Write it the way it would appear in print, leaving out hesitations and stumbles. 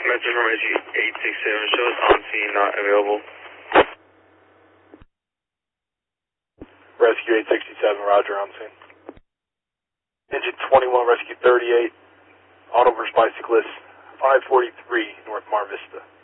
Message from Rescue 867 shows on scene not available. Rescue 867, roger, on scene. Engine 21, Rescue 38, auto versus bicyclist, 543 North Mar Vista.